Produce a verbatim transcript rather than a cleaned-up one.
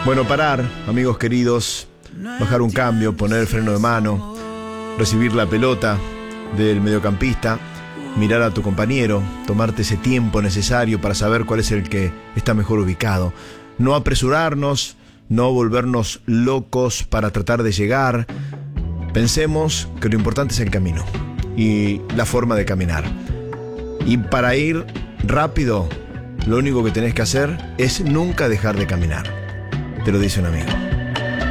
Bueno, parar, amigos queridos, bajar un cambio, poner el freno de mano, recibir la pelota del mediocampista, mirar a tu compañero, tomarte ese tiempo necesario para saber cuál es el que está mejor ubicado. No apresurarnos, no volvernos locos para tratar de llegar. Pensemos que lo importante es el camino y la forma de caminar. Y para ir rápido, lo único que tenés que hacer es nunca dejar de caminar. Te lo dice un amigo.